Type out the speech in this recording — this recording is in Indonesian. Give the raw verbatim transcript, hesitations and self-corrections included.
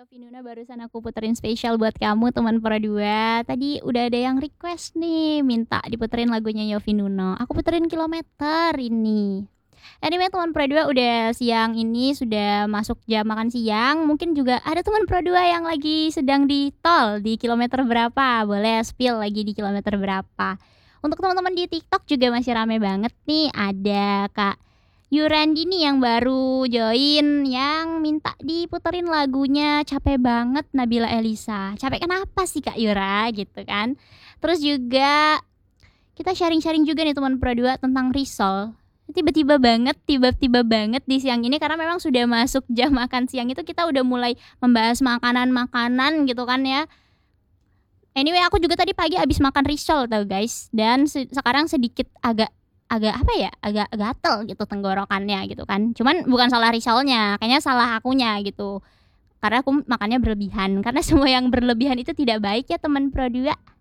Yofi Nuna barusan aku puterin spesial buat kamu teman Pro dua. Tadi udah ada yang request nih, minta diputerin lagunya Yofi Nuno. Aku puterin Kilometer ini. Anyway teman Pro dua udah siang ini sudah masuk jam makan siang. Mungkin juga ada teman Pro dua yang lagi sedang di tol di kilometer berapa. Boleh spill lagi di kilometer berapa. Untuk teman-teman di TikTok juga masih rame banget nih. Ada Kak Yurandi nih yang baru join yang minta diputerin lagunya Capek Banget Nabila Elisa. Capek kenapa sih Kak Yura gitu kan. Terus juga kita sharing-sharing juga nih teman Pro dua tentang risol. Tiba-tiba banget, tiba-tiba banget di siang ini karena memang sudah masuk jam makan siang itu kita udah mulai membahas makanan-makanan gitu kan ya. Anyway aku juga tadi pagi habis makan risol tau guys. Dan se- sekarang sedikit agak agak apa ya agak gatel gitu tenggorokannya gitu kan, cuman bukan salah risolnya, kayaknya salah akunya gitu karena aku makannya berlebihan, karena semua yang berlebihan itu tidak baik ya teman Pro dua.